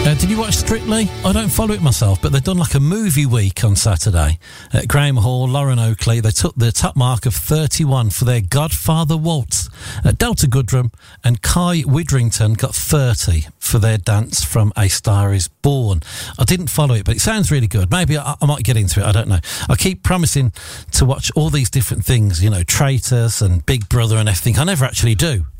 Did you watch Strictly? I don't follow it myself, but they've done like a movie week on Saturday. Graham Hall, Lauren Oakley, they took the top mark of 31 for their Godfather Waltz. Delta Goodrum and Kai Widrington got 30 for their dance from A Star Is Born. I didn't follow it, but it sounds really good. Maybe I might get into it, I don't know. I keep promising to watch all these different things, you know, Traitors and Big Brother and everything. I never actually do.